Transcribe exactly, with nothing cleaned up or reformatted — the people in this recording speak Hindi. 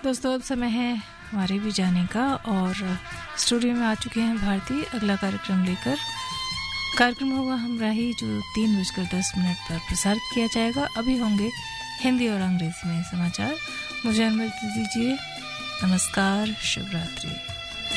दोस्तों अब समय है हमारे भी जाने का और स्टूडियो में आ चुके हैं भारती अगला कार्यक्रम लेकर। कार्यक्रम होगा हमराही जो तीन बजकर दस मिनट पर प्रसारित किया जाएगा। अभी होंगे हिंदी और अंग्रेजी में समाचार। मुझे अनुमति दीजिए। नमस्कार, शुभ रात्रि।